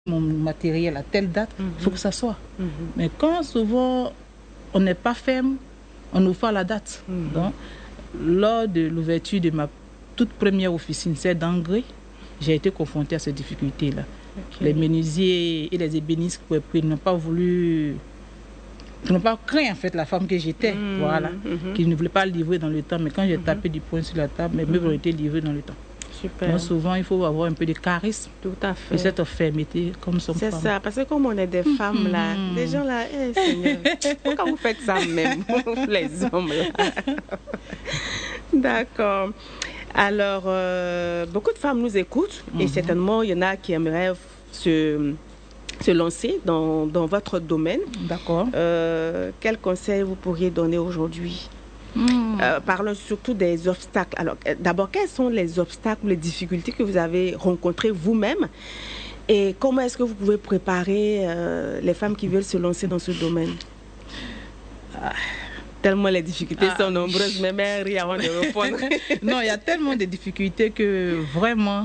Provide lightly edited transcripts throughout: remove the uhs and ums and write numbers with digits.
mon matériel à telle date, il faut que ça soit. Mais quand souvent on n'est pas ferme, on n'ouvre pas la date. Donc, lors de l'ouverture de ma toute première officine, c'est d'Angré, j'ai été confrontée à ces difficultés-là. Les menuisiers et les ébénistes n'ont pas voulu, qui n'ont pas craint en fait la femme que j'étais, voilà, qui ne voulait pas livrer dans le temps. Mais quand j'ai tapé du poing sur la table, mes meubles ont été livrés dans le temps. Super. Donc souvent, il faut avoir un peu de charisme. Tout à fait. Et cette fermeté comme son femme. C'est ça, parce que comme on est des femmes là, des gens là, Seigneur, pourquoi vous faites ça même, les hommes là? D'accord. Alors, beaucoup de femmes nous écoutent et certainement, il y en a qui aimeraient se lancer dans votre domaine. D'accord. Quels conseils vous pourriez donner aujourd'hui? Parlons surtout des obstacles. Alors, d'abord, quels sont les obstacles ou les difficultés que vous avez rencontrées vous-même? Et comment est-ce que vous pouvez préparer les femmes qui veulent se lancer dans ce domaine? Tellement les difficultés sont nombreuses, mais Mary, avant de répondre. Non, il y a tellement de difficultés que vraiment,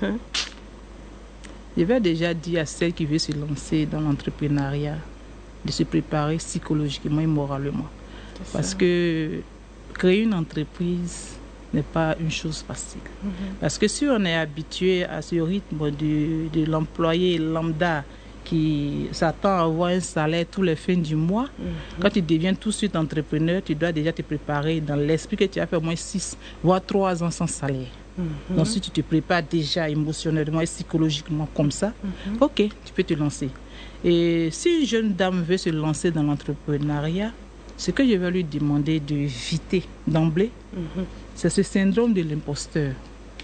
je vais déjà dire à celles qui veulent se lancer dans l'entrepreneuriat de se préparer psychologiquement et moralement. Parce que créer une entreprise n'est pas une chose facile. Parce que si on est habitué à ce rythme de l'employé lambda qui s'attend à avoir un salaire tous les fins du mois, quand tu deviens tout de suite entrepreneur, tu dois déjà te préparer dans l'esprit que tu as fait au moins 6 voire 3 ans sans salaire. Donc si tu te prépares déjà émotionnellement et psychologiquement comme ça, ok, tu peux te lancer. Et si une jeune dame veut se lancer dans l'entrepreneuriat, ce que je vais lui demander d'éviter d'emblée, c'est ce syndrome de l'imposteur.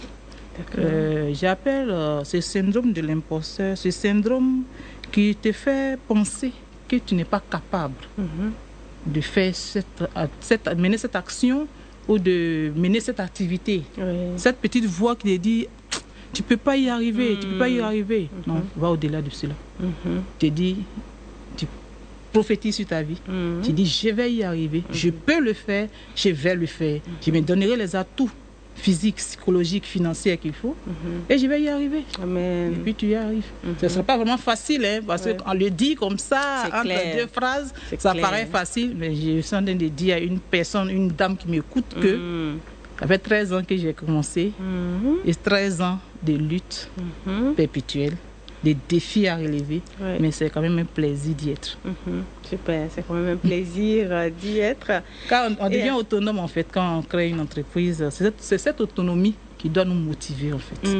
J'appelle ce syndrome de l'imposteur, ce syndrome qui te fait penser que tu n'es pas capable de faire mener cette action ou de mener cette activité. Cette petite voix qui te dit tu ne peux pas y arriver, tu ne peux pas y arriver. Non, va au-delà de cela. Tu dis, tu prophétises sur ta vie. Tu dis je vais y arriver, je peux le faire, je vais le faire. Je me donnerai les atouts physiques, psychologiques, financiers qu'il faut et je vais y arriver. Amen. Et puis tu y arrives. Ce ne sera pas vraiment facile parce qu'on le dit comme ça, entre deux phrases, ça paraît facile, mais je suis en train de dire à une personne, une dame qui m'écoute que ça fait 13 ans que j'ai commencé et 13 ans de lutte perpétuelle, des défis à relever, mais c'est quand même un plaisir d'y être. Super, c'est quand même un plaisir d'y être. Quand on devient autonome en fait, quand on crée une entreprise, c'est cette autonomie qui doit nous motiver en fait.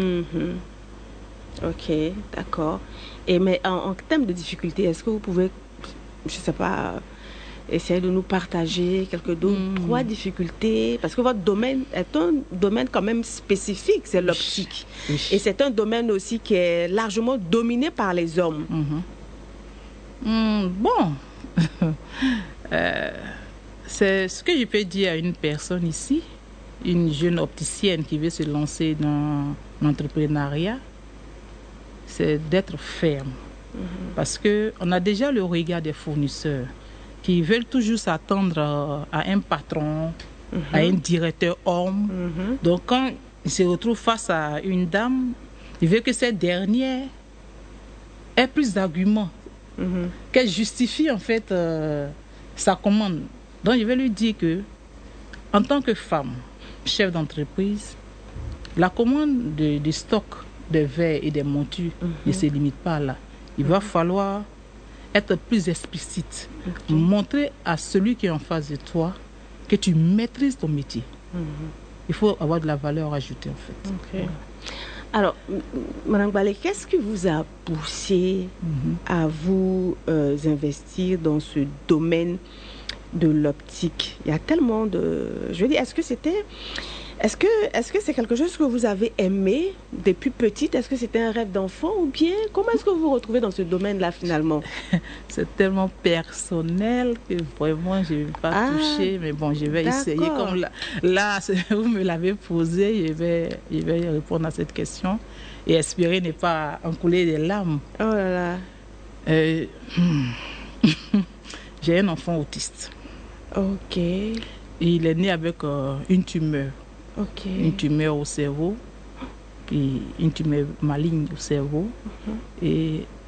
Ok, d'accord. Et mais en termes de difficultés, est-ce que vous pouvez, je ne sais pas, essayer de nous partager quelques trois difficultés, parce que votre domaine est un domaine quand même spécifique, c'est l'optique. Et c'est un domaine aussi qui est largement dominé par les hommes. Bon, c'est ce que je peux dire à une personne ici, une jeune opticienne qui veut se lancer dans l'entrepreneuriat, c'est d'être ferme. Parce qu'on a déjà le regard des fournisseurs qui veulent toujours s'attendre à un patron, à un directeur homme. Donc quand ils se retrouvent face à une dame, ils veulent que cette dernière ait plus d'arguments, qu'elle justifie en fait sa commande. Donc je vais lui dire que en tant que femme, chef d'entreprise, la commande de stock de verres et des montures ne se limite pas là. Il va falloir être plus explicite, montrer à celui qui est en face de toi que tu maîtrises ton métier. Il faut avoir de la valeur ajoutée en fait. Alors, Mme Balé, qu'est-ce qui vous a poussé à vous investir dans ce domaine de l'optique? Il y a tellement de... Je veux dire, est-ce que c'est quelque chose que vous avez aimé depuis petite? Est-ce que c'était un rêve d'enfant ou bien comment est-ce que vous vous retrouvez dans ce domaine-là finalement? C'est tellement personnel que vraiment je ne vais pas toucher, mais bon, je vais essayer. Comme là, vous me l'avez posé, je vais répondre à cette question et espérer ne pas en couler des larmes. Oh là là. J'ai un enfant autiste. Ok. Il est né avec une tumeur. Ok. Une tumeur au cerveau. une tumeur maligne au cerveau. Et